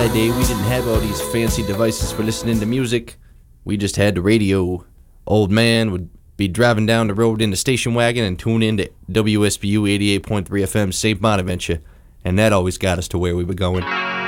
my day, we didn't have all these fancy devices for listening to music. We just had the radio. Old man would be driving down the road in the station wagon and tune in to WSBU 88.3 FM St. Bonaventure, and that always got us to where we were going.